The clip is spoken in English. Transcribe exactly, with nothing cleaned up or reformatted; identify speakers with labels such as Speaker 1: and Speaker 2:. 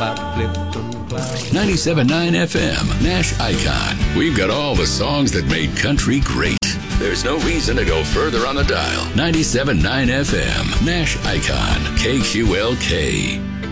Speaker 1: clap, flip, and clown.
Speaker 2: ninety-seven point nine F M, Nash Icon. We've got all the songs that made country great. There's no reason to go further on the dial. ninety-seven point nine F M, Nash Icon, K Q L K.